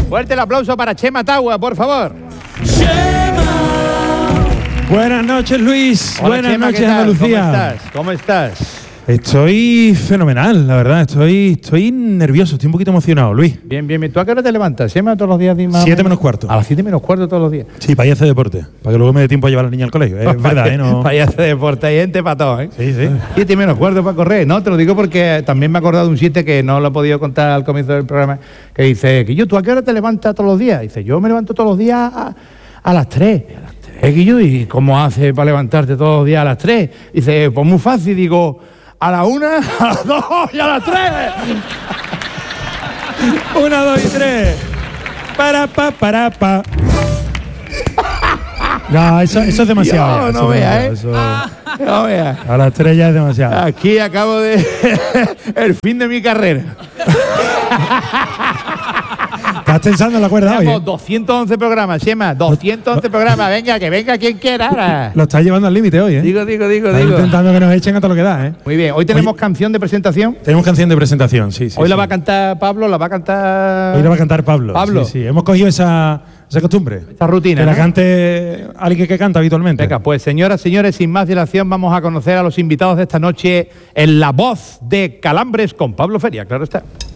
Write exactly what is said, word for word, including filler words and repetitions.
Fuerte el aplauso para Chema Tagua, por favor. Buenas noches, Luis. Hola, Buenas Chema, noches, ¿qué tal? Andalucía. ¿Cómo estás? ¿Cómo estás? Estoy fenomenal, la verdad. Estoy, estoy nervioso, estoy un poquito emocionado, Luis. Bien, bien. ¿Tú a qué hora te levantas? Chema, todos los días. Dime, Siete menos cuarto. A las siete menos cuarto todos los días. Sí, para ir a hacer deporte, para que luego me dé tiempo a llevar a la niña al colegio. Es verdad, ¿eh? No... Para ir a hacer deporte, hay gente para todo, ¿eh? Sí, sí. Siete menos cuarto para correr. No, te lo digo porque también me he acordado de un chiste que no lo he podido contar al comienzo del programa, que dice, que yo, ¿tú a qué hora te levantas todos los días? Dice, yo me levanto todos los días a, a las tres. A las tres, Guillo, ¿y cómo haces para levantarte todos los días a las tres? Dice, pues muy fácil, digo, a la una, a las dos y a las tres. Una, dos y tres. Para, pa, para, pa. No, eso, eso es demasiado. Yo, ya, no eso es veas, ¿eh? demasiado, eso- No veas. A las tres ya es demasiado. Aquí acabo de... el fin de mi carrera. Estás tensando la cuerda hoy. Tenemos ¿eh? doscientos once programas, Chema. doscientos once programas. Venga, que venga quien quiera. ahora. Lo estás llevando al límite hoy, ¿eh? Digo, digo, digo, Estás digo. intentando que nos echen a todo lo que da, ¿eh? Muy bien. Hoy tenemos Oye, canción de presentación. Tenemos canción de presentación, sí, sí. Hoy la sí. va a cantar Pablo, la va a cantar... Hoy la va a cantar Pablo. Pablo. Sí, sí. Hemos cogido esa, esa costumbre. Esta rutina, Que la ¿no? cante alguien que canta habitualmente. Venga, pues señoras, señores, sin más dilación, vamos a conocer a los invitados de esta noche en La Voz de Calambres con Pablo Feria, claro está.